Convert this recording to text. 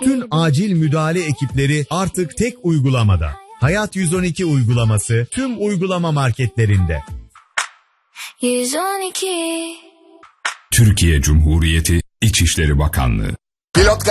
Bütün acil müdahale ekipleri artık tek uygulamada. Hayat 112 uygulaması tüm uygulama marketlerinde. 112. Türkiye Cumhuriyeti İçişleri Bakanlığı. Pilot